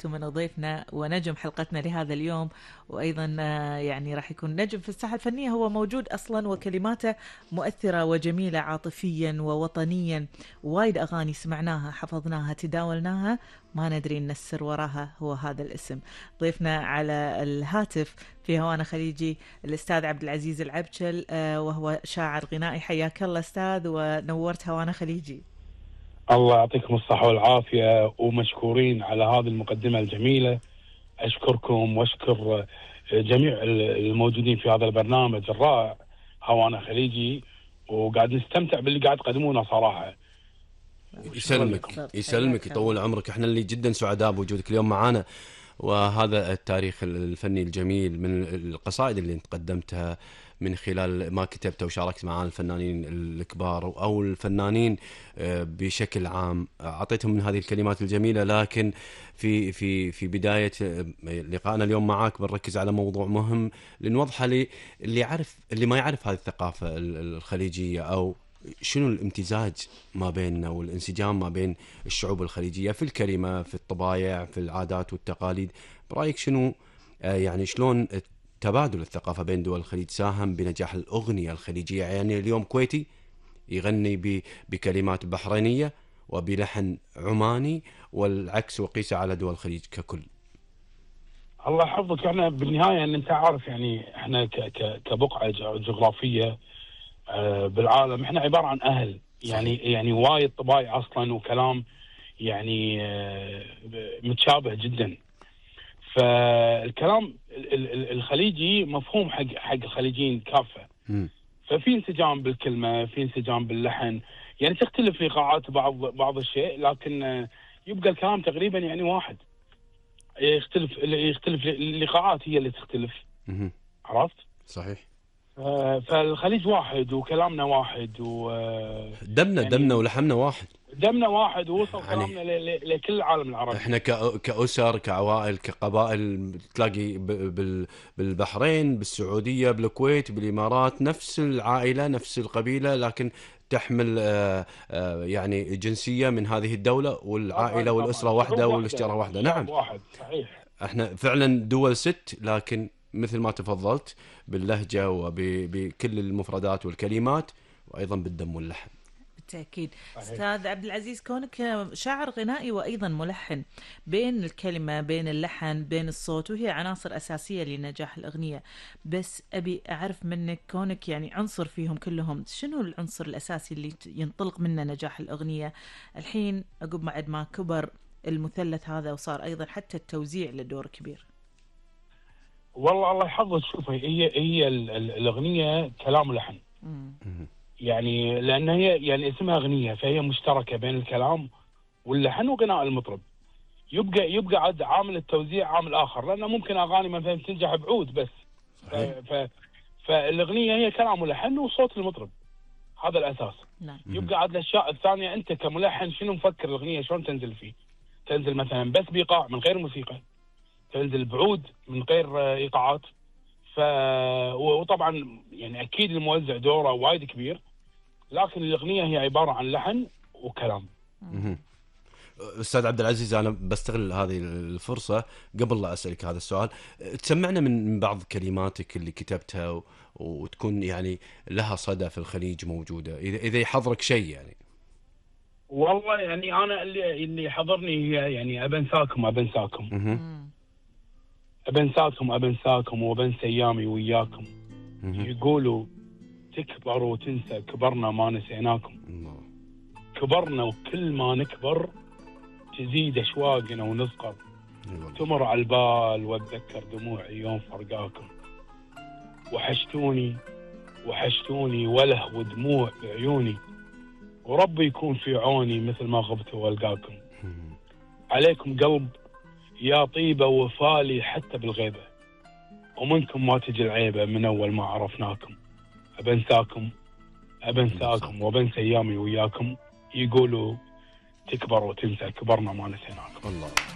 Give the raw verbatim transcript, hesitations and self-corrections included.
شرفتوا من ضيفنا ونجم حلقتنا لهذا اليوم، وأيضا يعني راح يكون نجم في الساحة الفنية، هو موجود أصلا وكلماته مؤثرة وجميلة عاطفيا ووطنيا، وايد أغاني سمعناها حفظناها تداولناها ما ندري ان السر وراها هو هذا الاسم. ضيفنا على الهاتف في هوانا خليجي الأستاذ عبد العزيز العبشل، وهو شاعر غنائي. حياك الله أستاذ ونورت هوانا خليجي. الله يعطيكم الصحة والعافية ومشكورين على هذه المقدمة الجميلة. أشكركم وأشكر جميع الموجودين في هذا البرنامج الرائع هوانا خليجي، وقاعد نستمتع باللي قاعد تقدمونه صراحة. يسلمك يسلمك يطول عمرك، احنا اللي جدا سعداء بوجودك اليوم معانا. وهذا التاريخ الفني الجميل من القصائد اللي انت قدمتها من خلال ما كتبته وشاركت معانا الفنانين الكبار او الفنانين بشكل عام، اعطيتهم من هذه الكلمات الجميله. لكن في في في بدايه لقائنا اليوم معاك بنركز على موضوع مهم لنوضحه لي اللي يعرف اللي ما يعرف هذه الثقافه الخليجيه، او شنو الامتزاج ما بيننا والانسجام ما بين الشعوب الخليجيه في الكلمه، في الطبايع، في العادات والتقاليد. برايك شنو يعني شلون تبادل الثقافه بين دول الخليج ساهم بنجاح الاغنيه الخليجيه؟ يعني اليوم كويتي يغني بكلمات بحرينيه وبلحن عماني والعكس، وقيسه على دول الخليج ككل. الله يحفظك. احنا بالنهايه ان انت عارف يعني احنا كبقعه جغرافيه بالعالم احنا عباره عن اهل، يعني صحيح. يعني وايد طبايع اصلا وكلام يعني متشابه جدا. فالكلام الخليجي مفهوم حق حق الخليجيين كافه. م. ففي انسجام بالكلمه، في انسجام باللحن، يعني تختلف ايقاعات بعض بعض الشيء، لكن يبقى الكلام تقريبا يعني واحد. يختلف يختلف الايقاعات هي اللي تختلف. م. عرفت؟ صحيح. فالخليج واحد وكلامنا واحد و دمنا يعني دمنا ولحمنا واحد، دمنا واحد ووصل يعني كلامنا لكل العالم العربي. احنا كأسر كعوائل كقبائل تلاقي بالبحرين بالسعودية بالكويت بالإمارات نفس العائلة نفس القبيلة، لكن تحمل يعني جنسية من هذه الدولة، والعائلة والأسرة واحدة والاشتراء واحدة. نعم واحد صحيح. احنا فعلا دول ست، لكن مثل ما تفضلت باللهجة وبكل المفردات والكلمات وأيضا بالدم واللحن. بالتأكيد. أستاذ عبد العزيز، كونك شاعر غنائي وأيضا ملحن، بين الكلمة بين اللحن بين الصوت، وهي عناصر أساسية لنجاح الأغنية، بس أبي أعرف منك كونك يعني عنصر فيهم كلهم، شنو العنصر الأساسي اللي ينطلق منه نجاح الأغنية الحين أقول بعد ما كبر المثلث هذا وصار أيضا حتى التوزيع له دور كبير؟ والله الله يحفظك. شوفي هي هي الأغنية كلام ولحن، يعني لأن هي يعني اسمها أغنية، فهي مشتركة بين الكلام واللحن وغناء المطرب. يبقى يبقى عاد عامل التوزيع عامل آخر، لأنه ممكن أغاني مثلا تنجح بعود بس. ف ف فالأغنية هي كلام ولحن وصوت المطرب، هذا الأساس. نعم. يبقى عاد الأشياء الثانية أنت كملحن شنو مفكر الأغنية شلون تنزل فيه؟ تنزل مثلا بس بإيقاع من غير موسيقى، تنزل بعود من غير ايقاعات. ف وطبعا يعني اكيد الموزع دوره وايد كبير، لكن الاغنيه هي عباره عن لحن وكلام. استاذ عبد العزيز، انا بستغل هذه الفرصه قبل لا اسالك هذا السؤال، تسمعنا من بعض كلماتك اللي كتبتها و... وتكون يعني لها صدى في الخليج موجوده، اذا اذا يحضرك شيء يعني. والله يعني انا اللي اللي حضرني هي يعني ابنساكم ابنساكم أبنساكم أبنساكم وبنسى أيامي وياكم. يقولوا تكبر وتنسى، كبرنا ما نسيناكم. كبرنا وكل ما نكبر تزيد أشواقنا ونصغر، تمر على البال وأتذكر دموعي يوم فرقاكم. وحشتوني وحشتوني وله ودموع بعيوني، وربي يكون في عوني مثل ما غبت والقاكم. عليكم قلب يا طيبة وفالي حتى بالغيبة، ومنكم ما تجي العيبة من أول ما عرفناكم. أبنساكم أبنساكم وبنسى أيامي وياكم. يقولوا تكبر وتنسى، كبرنا ما نسيناكم. الله